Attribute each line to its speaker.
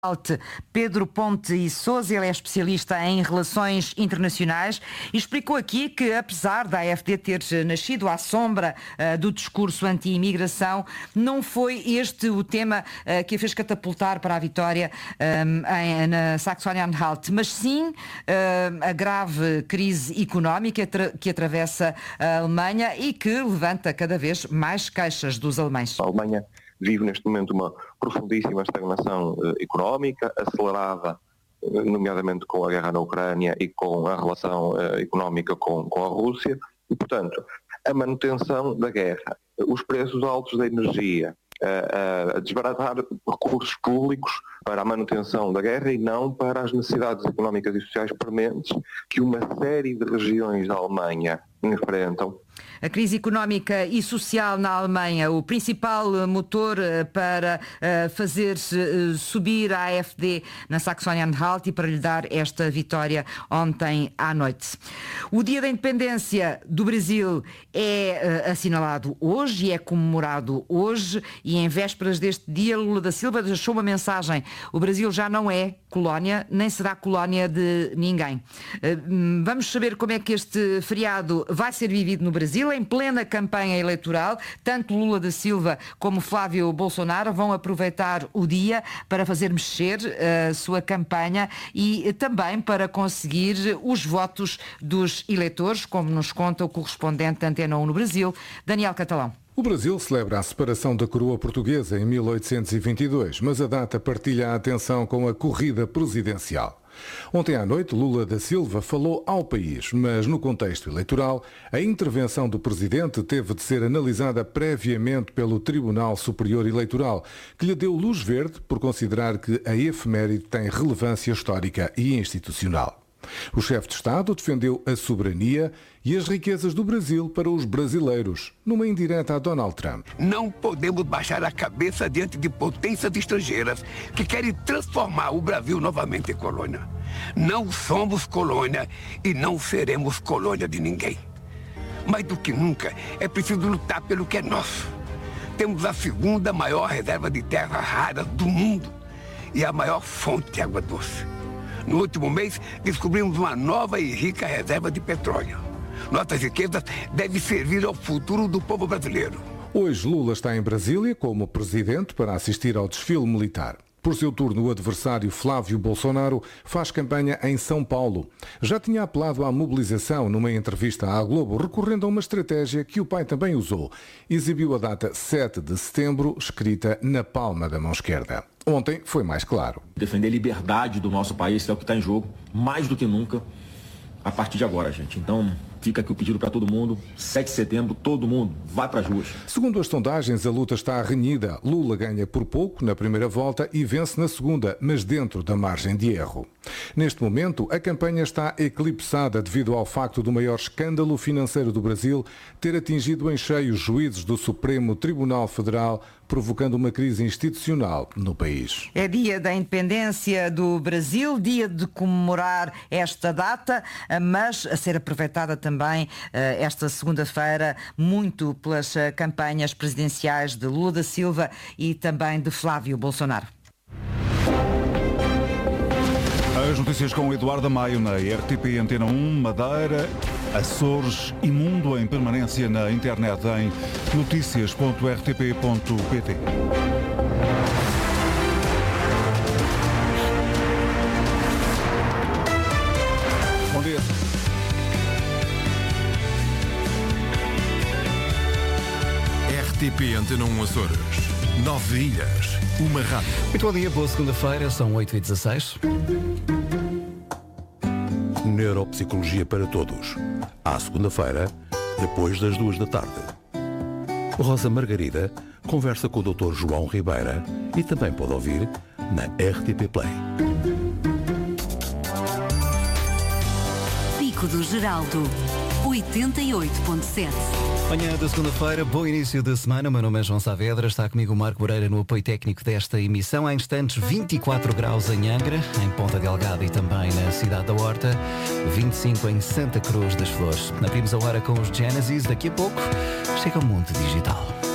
Speaker 1: Pedro Ponte e Sousa, ele é especialista em relações internacionais e explicou aqui que, apesar da AfD ter nascido à sombra do discurso anti-imigração, não foi este o tema que a fez catapultar para a vitória na Saxony-Anhalt, mas sim a grave crise económica que atravessa a Alemanha e que levanta cada vez mais queixas dos alemães.
Speaker 2: A Alemanha vive neste momento uma profundíssima estagnação económica, acelerada, nomeadamente com a guerra na Ucrânia e com a relação económica com a Rússia, e, portanto, a manutenção da guerra, os preços altos da energia, a desbaratar recursos públicos para a manutenção da guerra e não para as necessidades económicas e sociais prementes que uma série de regiões da Alemanha enfrentam.
Speaker 1: A crise económica e social na Alemanha, o principal motor para fazer subir a AfD na Saxony-Anhalt e para lhe dar esta vitória ontem à noite. O Dia da Independência do Brasil é assinalado hoje e é comemorado hoje, e em vésperas deste dia Lula da Silva deixou uma mensagem: o Brasil já não é colónia, nem será colónia de ninguém. Vamos saber como é que este feriado vai ser vivido no Brasil. Em plena campanha eleitoral, tanto Lula da Silva como Flávio Bolsonaro vão aproveitar o dia para fazer mexer a sua campanha e também para conseguir os votos dos eleitores, como nos conta o correspondente da Antena 1 no Brasil, Daniel Catalão.
Speaker 3: O Brasil celebra a separação da coroa portuguesa em 1822, mas a data partilha a atenção com a corrida presidencial. Ontem à noite, Lula da Silva falou ao país, mas no contexto eleitoral, a intervenção do presidente teve de ser analisada previamente pelo Tribunal Superior Eleitoral, que lhe deu luz verde por considerar que a efeméride tem relevância histórica e institucional. O chefe de Estado defendeu a soberania e as riquezas do Brasil para os brasileiros, numa indireta a Donald Trump.
Speaker 4: Não podemos baixar a cabeça diante de potências estrangeiras que querem transformar o Brasil novamente em colônia. Não somos colônia e não seremos colônia de ninguém. Mais do que nunca, é preciso lutar pelo que é nosso. Temos a segunda maior reserva de terras raras do mundo e a maior fonte de água doce. No último mês, descobrimos uma nova e rica reserva de petróleo. Nossas riquezas devem servir ao futuro do povo brasileiro.
Speaker 3: Hoje, Lula está em Brasília como presidente para assistir ao desfile militar. Por seu turno, o adversário Flávio Bolsonaro faz campanha em São Paulo. Já tinha apelado à mobilização numa entrevista à Globo, recorrendo a uma estratégia que o pai também usou. Exibiu a data 7 de setembro, escrita na palma da mão esquerda. Ontem foi mais claro.
Speaker 5: Defender a liberdade do nosso país é o que está em jogo, mais do que nunca, a partir de agora, gente. Então, fica aqui o pedido para todo mundo. 7 de setembro, todo mundo vai para as ruas.
Speaker 3: Segundo as sondagens, a luta está renhida. Lula ganha por pouco na primeira volta e vence na segunda, mas dentro da margem de erro. Neste momento, a campanha está eclipsada devido ao facto do maior escândalo financeiro do Brasil ter atingido em cheio os juízes do Supremo Tribunal Federal, provocando uma crise institucional no país.
Speaker 1: É dia da independência do Brasil, dia de comemorar esta data, mas a ser aproveitada também esta segunda-feira muito pelas campanhas presidenciais de Lula da Silva e também de Flávio Bolsonaro.
Speaker 6: As notícias com Eduardo Maio na RTP Antena 1, Madeira, Açores e Mundo em permanência na internet em noticias.rtp.pt. Bom dia.
Speaker 7: RTP Antena 1 Açores. 9 ilhas, uma rádio.
Speaker 8: Muito bom dia, boa segunda-feira, são 8h16.
Speaker 7: Neuropsicologia para todos. À segunda-feira, depois das 2 da tarde. Rosa Margarida conversa com o Dr. João Ribeira e também pode ouvir na RTP Play.
Speaker 9: Pico do Geraldo, 88.7.
Speaker 8: Manhã da segunda-feira, bom início de semana. O meu nome é João Saavedra, está comigo o Marco Moreira no apoio técnico desta emissão. Há instantes, 24 graus em Angra, em Ponta Delgada e também na cidade da Horta, 25 em Santa Cruz das Flores. Abrimos a hora com os Genesis, daqui a pouco chega o mundo digital.